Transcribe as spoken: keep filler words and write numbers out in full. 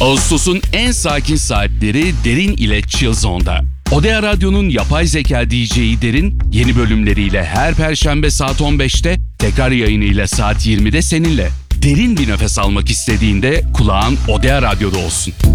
Ağustos'un en sakin saatleri Derin ile Chill Zone'da. Odea Radyo'nun yapay zeka D J'yi Derin, yeni bölümleriyle her Perşembe saat on beşte, tekrar yayınıyla saat yirmide seninle. Derin bir nefes almak istediğinde kulağın Odea Radyo'da olsun.